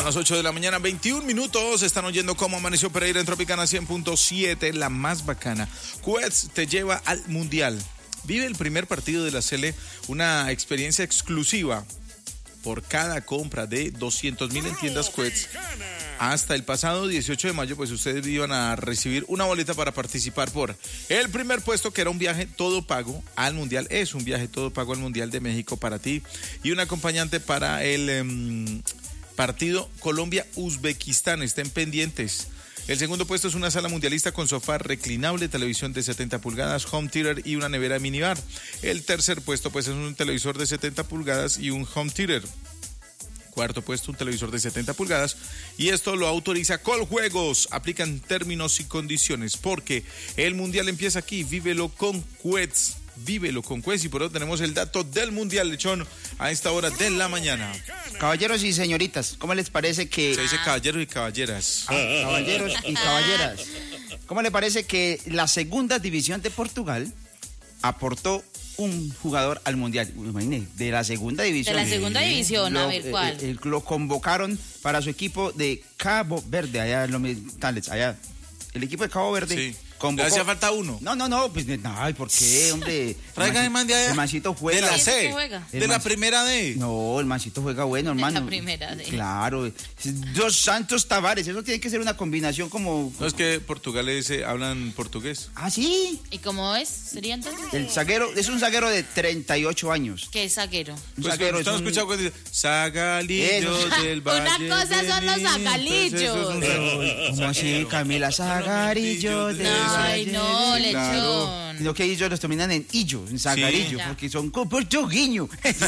Son las 8 de la mañana, 21 minutos. Están oyendo cómo amaneció Pereira en Tropicana 100.7, la más bacana. Quets te lleva al Mundial. Vive el primer partido de la Sele, una experiencia exclusiva por cada compra de 200.000 en tiendas Quets. Hasta el pasado 18 de mayo, pues ustedes iban a recibir una boleta para participar por el primer puesto, que era un viaje todo pago al Mundial. Es un viaje todo pago al Mundial de México para ti y un acompañante para el partido Colombia-Uzbekistán. Estén pendientes. El segundo puesto es una sala mundialista con sofá reclinable, televisión de 70 pulgadas, home theater y una nevera minibar. El tercer puesto pues es un televisor de 70 pulgadas y un home theater. Cuarto puesto, un televisor de 70 pulgadas. Y esto lo autoriza Coljuegos. Aplican términos y condiciones porque el Mundial empieza aquí. Vívelo con Quets. Vívelo con Quets. Y por eso tenemos el dato del Mundial, Lechón, a esta hora de la mañana. Caballeros y señoritas, ¿cómo les parece que... Se dice caballeros y caballeras. Caballeros y caballeras. ¿Cómo le parece que la segunda división de Portugal aportó un jugador al Mundial? Imagínate, de la segunda división. De la segunda división, a ver cuál. Lo convocaron para su equipo de Cabo Verde, allá allá. El equipo de Cabo Verde. Sí. Convocó. ¿Le hacía falta uno? No, pues, ay, ¿por qué, hombre? Traigan el man de allá. El mancito juega. De la C. Juega? De la primera D. No, el mancito juega bueno, hermano. De la primera D. Claro. Dos Santos Tavares, eso tiene que ser una combinación como... No, es que Portugal hablan portugués. Ah, ¿sí? ¿Y cómo es? ¿Sería entonces? El zaguero, es un zaguero de 38 años. ¿Qué es zaguero? Un Pues zaguero ¿usted no ha escuchado que dice zagalillos del valle? Una cosa son los zagalillos. ¿Cómo así, Camila? Zagarillos de... Ay, no, Sí, claro. lechón. Sino que ellos los terminan en illo, en zagarillo, Sí. porque son como portuguiño.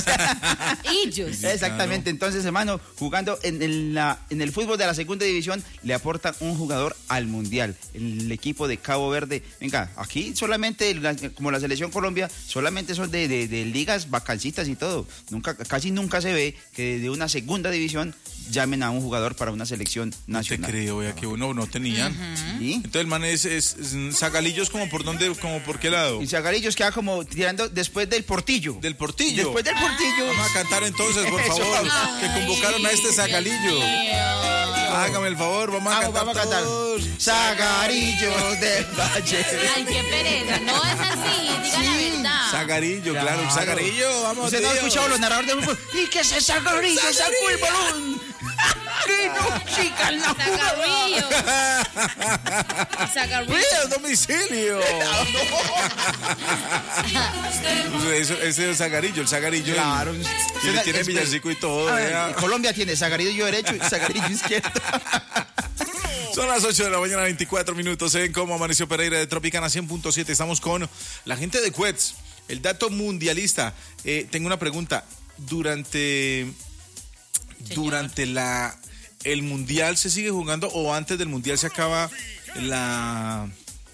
Ellos. Exactamente, entonces, hermano, jugando en el fútbol de la segunda división, le aportan un jugador al Mundial, el equipo de Cabo Verde. Venga, aquí solamente, como la selección Colombia, solamente son de ligas vacancitas y todo. Casi nunca se ve que de una segunda división llamen a un jugador para una selección nacional. Te creo, vea que uno no tenían. ¿Sí? Entonces el man es zagalillos como por dónde, como por qué lado. Y Zagarillos queda como tirando después del Portillo. Del Portillo. Después del Portillo. Vamos a cantar entonces, por favor, que convocaron a este zagalillo. Hágame el favor, vamos a cantar todos. Zagarillos del Valle. Ay, qué pereza. No es así, diga la verdad. Zagarillo, claro, un zagarillo, vamos. ¿Usted no ha tío. escuchado los narradores de fútbol? ¿Y que ese Zagarillo sacó el balón? ¡Que no, chica, la Zagarrillo. Zagarrillo. ¡Mira, el domicilio! Ese es el zagarillo. Claro. Tiene villancico y todo. A ver, vea. Colombia tiene Zagarillo derecho y Zagarillo izquierdo. Son las 8 de la mañana, 24 minutos en Cómo Amaneció Pereira de Tropicana 100.7. Estamos con la gente de Quets, el dato mundialista. Tengo una pregunta. Durante el Mundial se sigue jugando o antes del Mundial se acaba la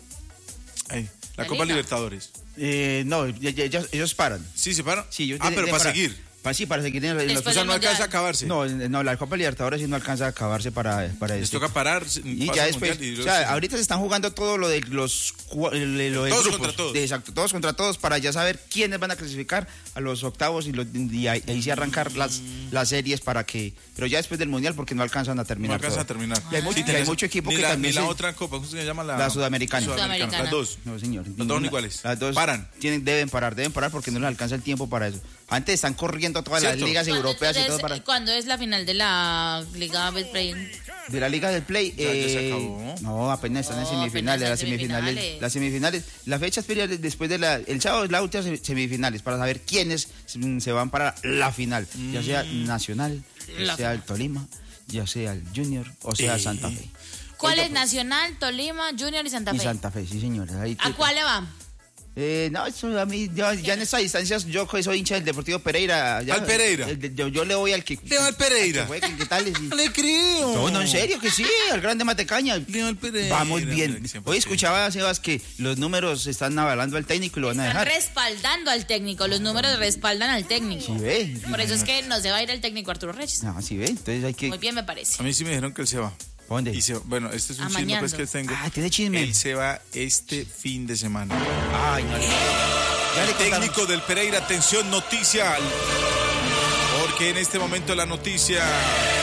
Copa Liga. Libertadores? No, ellos paran. ¿Sí se paran? Sí, pero para parar. seguir. Para seguir en Después O sea, del no alcanza Mundial. a acabarse. No, la Copa Libertadores sí no alcanza a acabarse para Les esto. toca parar. Y pasa ya el después, Mundial y o luego sea, sí. ahorita se están jugando todo lo de los lo de Todos grupos. contra todos. Exacto, todos contra todos para ya saber quiénes van a clasificar a los octavos y ahí sí arrancar las series para que, pero ya después del Mundial porque no alcanzan a No terminar. alcanza a todo. terminar. Y hay mucho, Sí, y hay tenés- mucho equipo ni que la, también ni la se- otra copa, ¿cómo se llama? La sudamericana. Sudamericana. Las dos. No, señor. Las dos son iguales. Las dos Paran. deben parar porque no les alcanza el tiempo para eso. Antes están corriendo todas las ¿Cierto? ligas europeas y todo para ¿Cuándo es la final de la Liga Betplay? de la Liga del Play. Ya se acabó. No, apenas están en No, semifinales, apenas en las semifinales. La fecha sería después de el sábado es la última semifinales para saber quiénes se van para la final, ya sea Nacional, ya sea el Tolima, ya sea el Junior o sea Santa Fe. ¿Cuál es? Nacional, Tolima, Junior y Santa Fe. Y Santa Fe, sí señora. ¿A cuál le va? No, eso a mí, ya en estas distancias, yo soy hincha del Deportivo Pereira. Ya, ¿Al Pereira? Yo le voy al que... Le va al Pereira. al que juegue, ¿qué tal? Le creo. No, en serio que sí, al Grande Matecaña. Le va al Pereira. Vamos bien. Hoy escuchaba, Sebas, que los números están avalando al técnico y lo van a Están dejar. respaldando al técnico, los números respaldan al técnico. Sí, ve. Por eso es que no se va a ir el técnico Arturo Reyes. No, sí, ve. Entonces hay que... Muy bien me parece. A mí sí me dijeron que él se va. ¿Dónde? Y bueno, este es un chisme Amañando. pues, que tengo. Ah, tiene chisme. Él se va este fin de semana. Ay, no. Ya le contaron. Técnico del Pereira, atención, noticia. Porque en este momento la noticia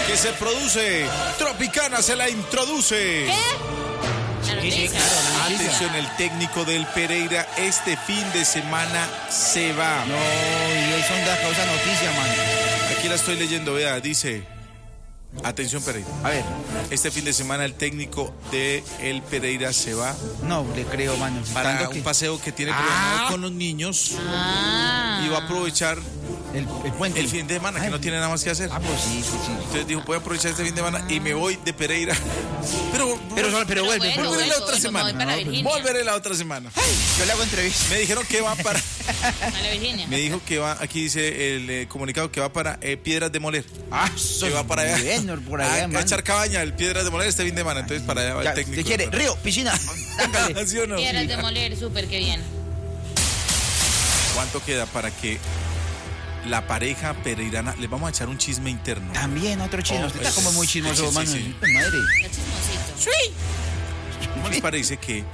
que se produce. Tropicana se la introduce. ¿Qué? La noticia. Atención, el técnico del Pereira este fin de semana se va. No, y eso es una causa noticia, mano. Aquí la estoy leyendo, vea, dice. Atención, Pereira. A ver, Este fin de semana el técnico de el Pereira se va no le creo, mano. para Tanto un que- paseo que tiene programado con los niños y va a aprovechar el puente. el fin de semana, que no tiene nada más que hacer. Ah, pues sí. Entonces dijo, voy a aprovechar este fin de semana y me voy de Pereira. Pero Pero vuelve. bueno, volveré la otra me semana. voy para Virginia. Volveré la otra semana. Yo le hago entrevista. Me dijeron que va para... A la Virginia. Me dijo que va, aquí dice el comunicado, que va para Piedras de Moler. Que va para allá. Bueno, por allá, a mano. echar cabaña, el Piedras de Moler este fin de semana. Entonces para allá va Ya, el técnico. ¿qué quiere? Río, piscina. Dángale. ¿Sí o no? Piedras de moler, súper, qué bien. ¿Cuánto queda para que la pareja pereirana... Les vamos a echar un chisme interno. También otro chino. Usted está es- como muy chismoso, sí, mano. sí. Madre. Está chismosito. ¿Cómo les parece que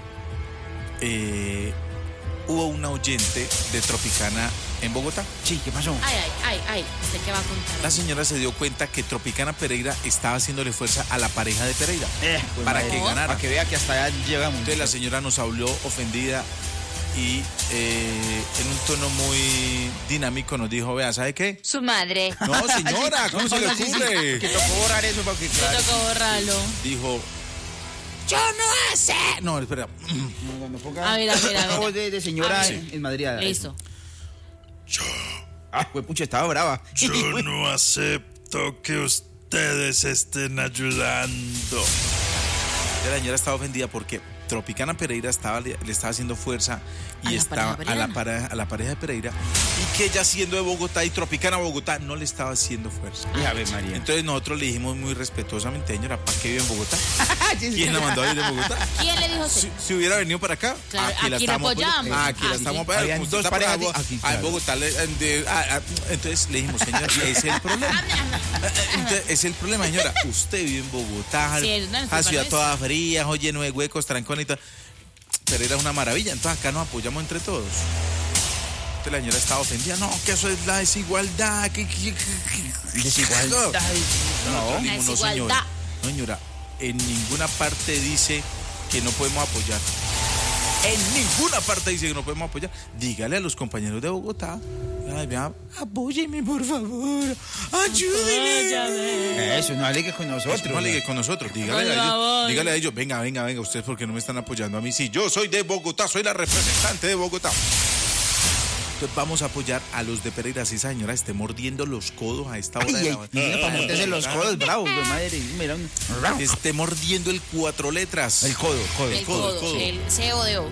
hubo una oyente de Tropicana en Bogotá? Sí, ¿qué pasó? Ay. ¿Usted qué va a contar? La señora se dio cuenta que Tropicana Pereira estaba haciéndole fuerza a la pareja de Pereira Pues para madre. que ganara. Para que vea que hasta allá llegamos. Entonces la señora nos habló ofendida y en un tono muy dinámico nos dijo, vea, ¿sabe qué? Su madre. No, señora, ¿cómo se le sí, sí, ocurre? que tocó borrar eso para que Me claro. tocó borrarlo. Dijo, yo no sé. No, espera. Cuando ponga A ver. la voz de señora Sí. en Madrid. Listo. Ah, pues pucha, estaba brava. Yo no acepto que ustedes estén ayudando. La señora estaba ofendida porque Tropicana Pereira le estaba haciendo fuerza y A la estaba pareja a la pareja de Pereira, y que ella siendo de Bogotá y Tropicana Bogotá no le estaba haciendo fuerza. Y a ver, María. Entonces nosotros le dijimos muy respetuosamente, señora, ¿para qué vive en Bogotá? ¿Quién la mandó a ir de Bogotá? ¿Quién le dijo eso? Si hubiera venido para acá, Claro, aquí la estamos apoyamos. Aquí la Aquí. estamos apoyando. Habían Como usted dos está por parejas Bo- aquí, en claro. Bogotá. Entonces le dijimos, señor, ese es el problema. Entonces, es el problema, señora. Usted vive en Bogotá, Sí, no, la ciudad no toda fría, lleno de huecos, trancón y todo. Pero era una maravilla, entonces acá nos apoyamos entre todos. Entonces la señora estaba ofendida, no, que eso es la desigualdad. Desigualdad. Nosotros dijimos, no, señora. Desigualdad. No, señora, en ninguna parte dice que no podemos apoyar. En ninguna parte dice que no podemos apoyar. Dígale a los compañeros de Bogotá. Ay, vea, apóyeme, por favor. Ayúdeme. Eso, no alegue con nosotros. No alegue con nosotros. Dígale Por a ellos. favor. Dígale a ellos. Venga, ustedes porque no me están apoyando a mí. Sí, yo soy de Bogotá, soy la representante de Bogotá. Entonces vamos a apoyar a los de Pereira. Si esa señora esté mordiendo los codos a esta hora de la Niño, para morderse los codos, bravo, güey, madre. Mira, esté mordiendo el 4 letras. el codo. El codo. codo. El CODO.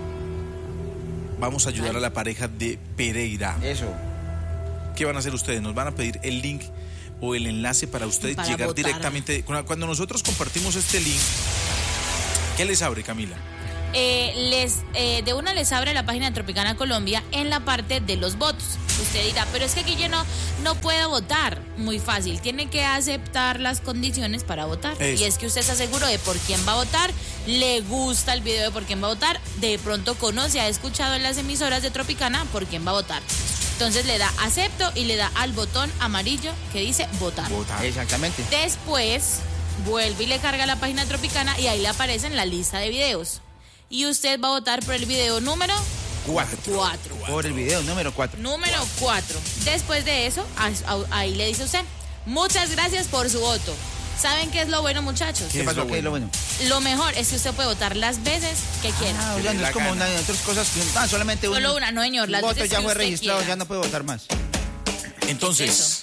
Vamos a ayudar a la pareja de Pereira. Eso. ¿Qué van a hacer ustedes? Nos van a pedir el link o el enlace para ustedes Para llegar votar. directamente. Cuando nosotros compartimos este link, ¿qué les abre, Camila? De una les abre la página de Tropicana Colombia en la parte de los votos. Usted dirá, pero es que aquí yo no puedo votar. Muy fácil, tiene que aceptar las condiciones para votar. Eso. Y es que usted está seguro de por quién va a votar, le gusta el video de por quién va a votar, de pronto conoce, ha escuchado en las emisoras de Tropicana por quién va a votar. Entonces le da acepto y le da al botón amarillo que dice votar. Exactamente. Después vuelve y le carga la página de Tropicana y ahí le aparece en la lista de videos. Y usted va a votar por el video número 4. Por el video número 4. Número 4. Después de eso, ahí le dice usted, muchas gracias por su voto. ¿Saben qué es lo bueno, muchachos? ¿Qué ¿Qué es pasó? lo ¿Qué es lo bueno? Lo mejor es que usted puede votar las veces que quiera. Ah, o Que sea, le no da es como gana. otras cosas que solamente Solo una, no, señor, un las voto veces ya que fue usted registrado, quiera. ya no puede votar más. Entonces, Eso.